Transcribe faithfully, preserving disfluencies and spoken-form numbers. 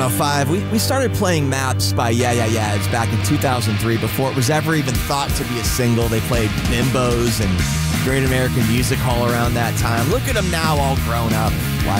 Five, we, we started playing Maps by Yeah Yeah Yeahs back in two thousand three before it was ever even thought to be a single. They played Bimbos and Great American Music Hall around that time. Look at them now all grown up. Why